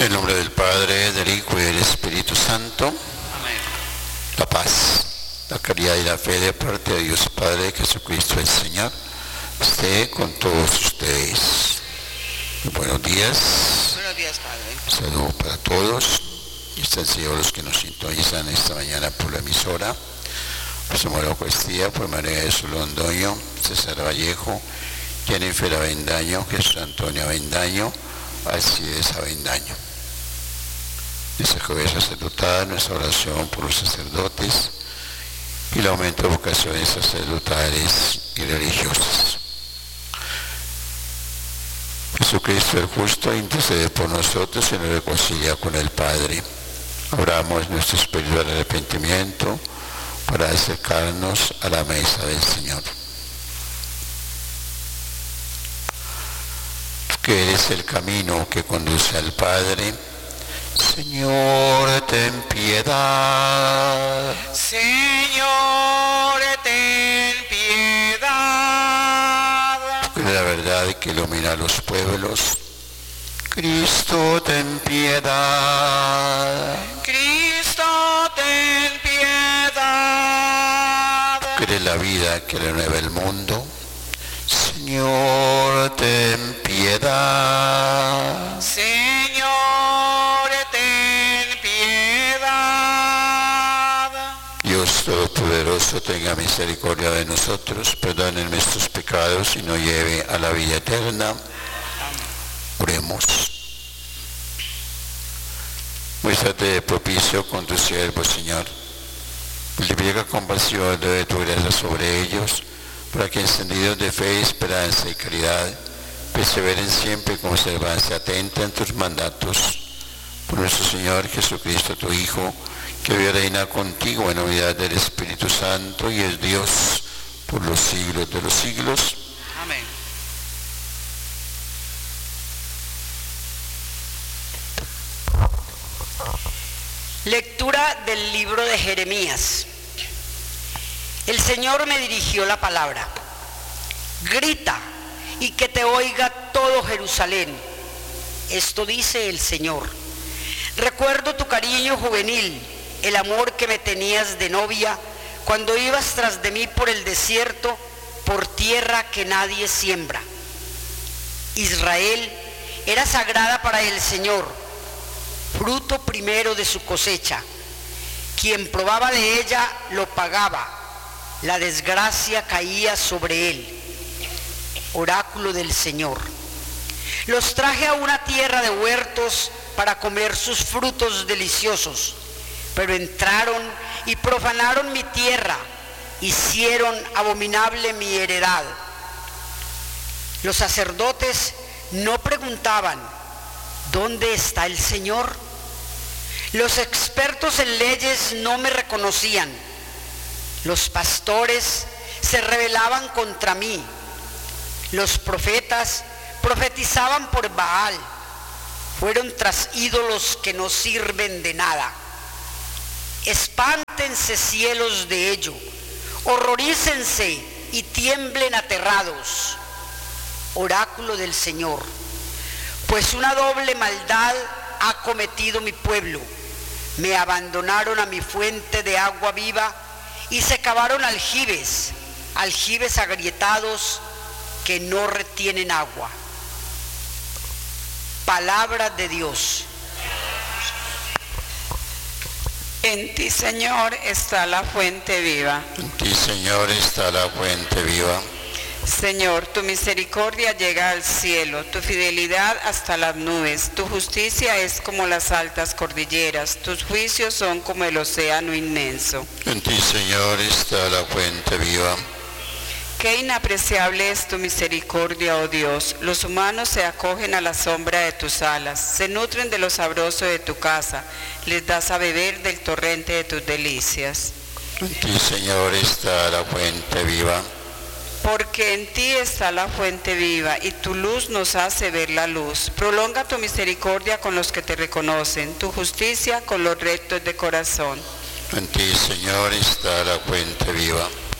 En el nombre del Padre, del Hijo y del Espíritu Santo. Amén. La paz, la caridad y la fe de parte de Dios Padre, Jesucristo el Señor, esté con todos ustedes. Buenos días. Buenos días, Padre. Saludo para todos. Y están Señor los que nos sintonizan esta mañana por la emisora. Por Samuel Eucaristía, por María Jesús Londoño, César Vallejo, Jennifer Avendaño, Jesús Antonio Avendaño, Alcides Avendaño. Esta cabeza sacerdotal, nuestra oración por los sacerdotes y el aumento de vocaciones sacerdotales y religiosas. Jesucristo el justo intercede por nosotros y nos reconcilia con el Padre. Abramos nuestro espíritu de arrepentimiento para acercarnos a la mesa del Señor. Tú que eres el camino que conduce al Padre, Señor, ten piedad. Señor, ten piedad. Tú que eres la verdad que ilumina a los pueblos, Cristo, ten piedad. Cristo, ten piedad. Tú que eres la vida que renueva el mundo, Señor, ten piedad. Señor, ten piedad. Dios Todopoderoso, tenga misericordia de nosotros, perdone nuestros pecados y nos lleve a la vida eterna. Oremos. Muéstrate propicio con tu siervo, Señor. Multiplica compasión de tu gracia sobre ellos, para que encendidos de fe, esperanza y caridad, perseveren siempre con observancia atenta en tus mandatos. Por nuestro Señor Jesucristo, tu Hijo, que vive y reina contigo en la unidad del Espíritu Santo y es Dios por los siglos de los siglos. Amén. Lectura del libro de Jeremías. El Señor me dirigió la palabra. Grita y que te oiga todo Jerusalén. Esto dice el Señor. Recuerdo tu cariño juvenil, el amor que me tenías de novia cuando ibas tras de mí por el desierto, por tierra que nadie siembra. Israel era sagrada para el Señor, fruto primero de su cosecha. Quien probaba de ella lo pagaba. La desgracia caía sobre él. Oráculo del Señor. Los traje a una tierra de huertos para comer sus frutos deliciosos, pero entraron y profanaron mi tierra, hicieron abominable mi heredad. Los sacerdotes no preguntaban, ¿dónde está el Señor? Los expertos en leyes no me reconocían. Los pastores se rebelaban contra mí. Los profetas profetizaban por Baal. Fueron tras ídolos que no sirven de nada. Espántense cielos de ello. Horrorícense y tiemblen aterrados. Oráculo del Señor. Pues una doble maldad ha cometido mi pueblo. Me abandonaron a mi fuente de agua viva y se cavaron aljibes agrietados que no retienen agua. Palabra de Dios. En ti, Señor, está la fuente viva. En ti, Señor, está la fuente viva. Señor, tu misericordia llega al cielo, tu fidelidad hasta las nubes, tu justicia es como las altas cordilleras, tus juicios son como el océano inmenso. En ti, Señor, está la fuente viva. Qué inapreciable es tu misericordia, oh Dios. Los humanos se acogen a la sombra de tus alas, se nutren de lo sabroso de tu casa, les das a beber del torrente de tus delicias. En ti, Señor, está la fuente viva. Porque en ti está la fuente viva y tu luz nos hace ver la luz. Prolonga tu misericordia con los que te reconocen, tu justicia con los rectos de corazón. En ti, Señor, está la fuente viva.